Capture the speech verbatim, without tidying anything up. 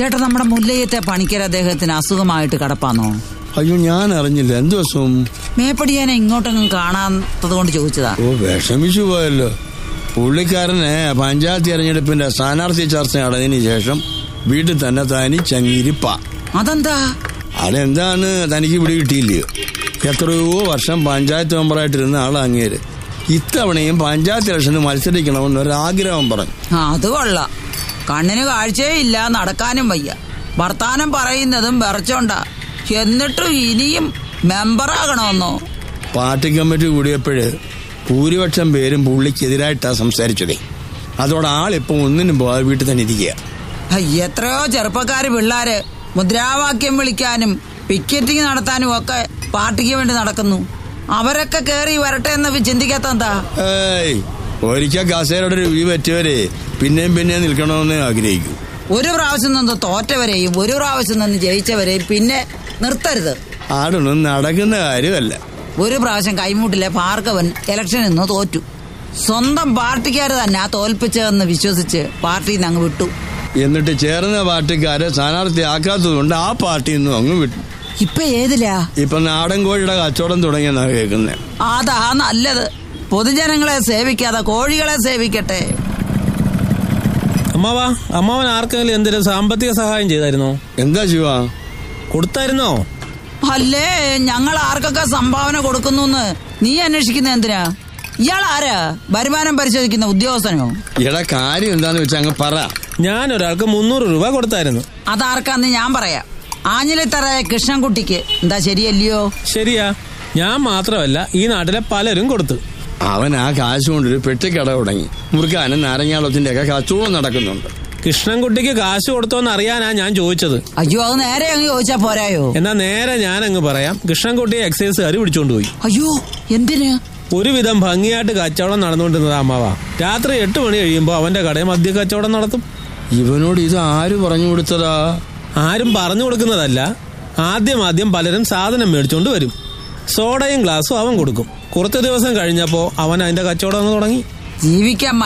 ചേട്ടാ, നമ്മുടെ മുല്ലയത്തെ പണിക്കർ അദ്ദേഹത്തിന് അസുഖമായിട്ട് കിടപ്പാന്നോ? അയ്യോ, ഞാൻ അറിഞ്ഞില്ല. എന്ത് അസുഖം? മേപ്പടിയാനെ ഇങ്ങോട്ടൊന്നും കാണാത്തത് കൊണ്ട് ചോദിച്ചതാ. ഓ, വിഷമിച്ചു പോയല്ലോ. പുള്ളിക്കാരനെ പഞ്ചായത്ത് തെരഞ്ഞെടുപ്പിന്റെ സ്ഥാനാർത്ഥി ചർച്ച നടന്നതിന് ശേഷം വീട്ടിൽ തന്നെ തനി ചങ്ങിരിപ്പ. അതെന്താ? അതെന്താന്ന് തനിക്ക് ഇവിടെ കിട്ടിയില്ലയോ? എത്രയോ വർഷം പഞ്ചായത്ത് മെമ്പറായിട്ടിരുന്ന ആൾ അങ്ങേര് ഇത്തവണയും പഞ്ചായത്ത് ഇലക്ഷന് മത്സരിക്കണമെന്നൊരാഗ്രഹം പറഞ്ഞു. അത് കൊള്ളാം. കണ്ണിന് കാഴ്ചയേ ഇല്ല, നടക്കാനും വയ്യ, വർത്താനം പറയുന്നതും വിറച്ചോണ്ടാ. എന്നിട്ടും ഇനിയും മെമ്പറാകണമെന്നോ? പാർട്ടി കമ്മിറ്റി കൂടിയപ്പോഴ് ഭൂരിപക്ഷം പേരും പുള്ളിക്കെതിരായിട്ടാ സംസാരിച്ചതേ. അതോടെ ആളിപ്പോ ഒന്നിനും പോകാതെ വീട്ടിൽ തന്നെ ഇരിക്കുക. എത്രയോ ചെറുപ്പക്കാര് പിള്ളേര് മുദ്രാവാക്യം വിളിക്കാനും പിക്കറ്റിംഗ് നടത്താനും ഒക്കെ പാർട്ടിക്ക് വേണ്ടി നടക്കുന്നു. അവരൊക്കെ കേറി വരട്ടെ എന്ന് ചിന്തിക്കാത്ത? ഏയ്, ഒരിക്കൽ കസേരയുടെ രുചി പറ്റിയവരെ പിന്നെയും പിന്നെയും നിൽക്കണമെന്ന് ആഗ്രഹിക്കൂ. ഒരു പ്രാവശ്യം നിന്ന് തോറ്റവരെയും ഒരു പ്രാവശ്യം നിന്ന് ജയിച്ചവരെയും പിന്നെ നിർത്തരുത്. ആടൊന്നും നടക്കുന്ന കാര്യമല്ല. ഒരു പ്രാവശ്യം കൈമുട്ടിലെ ഭാർഗവൻ ഇലക്ഷനിൽ നിന്ന് തോറ്റു. സ്വന്തം പാർട്ടിക്കാര് തന്നെ തോൽപ്പിച്ചതെന്ന് വിശ്വസിച്ച് പാർട്ടിയിൽ നിന്ന് അങ്ങ് വിട്ടു. എന്നിട്ട് ചേർന്ന പാർട്ടിക്കാരെ സ്ഥാനാർത്ഥി ആക്കാത്തതുകൊണ്ട് ആ പാർട്ടിയിൽ നിന്നും അങ്ങ് വിട്ടു. ഇപ്പൊ ഏതിലാ? ഇപ്പൊ നാടൻ കോഴിയുടെ കച്ചവടം തുടങ്ങിയെന്നാ കേൾക്കുന്നത്. അതാ നല്ലത്. പൊതുജനങ്ങളെ സേവിക്കാതെ കോഴികളെ സേവിക്കട്ടെ. അമ്മാവാ, അമ്മാവൻ ആർക്കെങ്കിലും എന്തെങ്കിലും സാമ്പത്തിക സഹായം ചെയ്തായിരുന്നോ? എന്താ ശിവ, കൊടുത്തായിരുന്നോ? അല്ലേ, ഞങ്ങൾ ആർക്കൊക്കെ സംഭാവന കൊടുക്കുന്നു നീ അന്വേഷിക്കുന്ന എന്തിനാ? ഇയാൾ ആരാ? വരുമാനം പരിശോധിക്കുന്ന ഉദ്യോഗസ്ഥനോ? ഇയാളെ കാര്യം എന്താന്ന് വെച്ചാ അങ്ങ് പറ. ഞാൻ ഒരാൾക്ക് മുന്നൂറ് രൂപ കൊടുത്തായിരുന്നു. അതാർക്കാന്ന് ഞാൻ പറയാം. ആഞ്ഞിലിത്തറ കൃഷ്ണൻകുട്ടിക്ക്. എന്താ ശരിയല്ലയോ? ശരിയാ. ഞാൻ മാത്രമല്ല, ഈ നാട്ടിലെ പലരും കൊടുത്തു. അവൻ ആ കാശ് കൊണ്ടൊരു പെട്ടിക്കട തുടങ്ങി. മുറുക്കാനും നാരങ്ങാളത്തിന്റെ ഒക്കെ കച്ചവടം നടക്കുന്നുണ്ട്. കൃഷ്ണൻകുട്ടിക്ക് കാശ് കൊടുത്തോന്ന് അറിയാനാ ഞാൻ ചോദിച്ചത്. അയ്യോ, അത് നേരെ അങ്ങ് ചോദിച്ചാ പോരായോ? എന്നാ നേരെ ഞാൻ അങ്ങ് പറയാം. കൃഷ്ണൻകുട്ടിയെ എക്സൈസുകാർ പിടിച്ചോണ്ടുപോയി. അയ്യോ, എന്തിന്? ഒരുവിധം ഭംഗിയായിട്ട് കച്ചവടം നടന്നുകൊണ്ടിരുന്നത് അമ്മാവ. രാത്രി എട്ട് മണി കഴിയുമ്പോ അവന്റെ കടയിൽ മദ്യ കച്ചവടം നടത്തും. ഇവനോട് ഇത് ആര് പറഞ്ഞു കൊടുത്തതാ? ആരും പറഞ്ഞു കൊടുക്കുന്നതല്ല. ആദ്യം ആദ്യം പലരും സാധനം മേടിച്ചോണ്ട് വരും. സോഡയും ഗ്ലാസും അവൻ കൊടുക്കും. കുറച്ചു ദിവസം കഴിഞ്ഞപ്പോ അവൻ അതിന്റെ കച്ചവടം തുടങ്ങി. ജീവിക്കാൻ